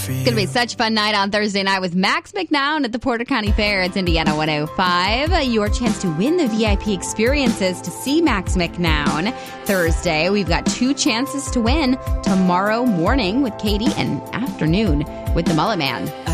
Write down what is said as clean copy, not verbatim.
It's going to be such a fun night on Thursday night with Max McNown at the Porter County Fair. It's Indiana 105. Your chance to win the VIP experiences to see Max McNown Thursday. We've got 2 chances to win tomorrow morning with Katie and afternoon with the Mullet Man.